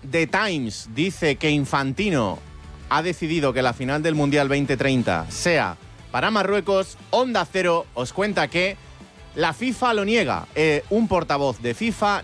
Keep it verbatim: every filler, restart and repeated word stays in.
The Times dice que Infantino ha decidido que la final del Mundial veinte treinta sea para Marruecos. Onda Cero os cuenta que la FIFA lo niega. Eh, un portavoz de FIFA